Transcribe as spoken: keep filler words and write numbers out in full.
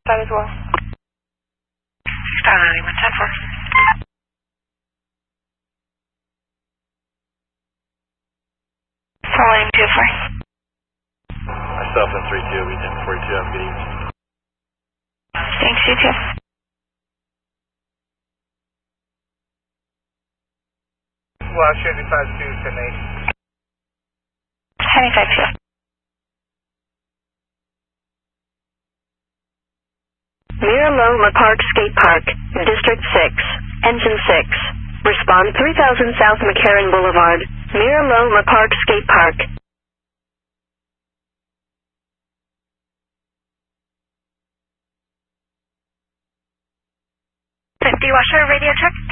five as well. Star ninety-one ten four. four one two four. Myself and three two, we ten forty-two, have a good evening. Thanks, you too. Well, seventy-five two, ten eight. seventy-five two. Miraloma Park Skate Park, District six, Engine six. Respond three thousand South McCarran Boulevard, Miraloma Park Skate Park. fifty washer radio check.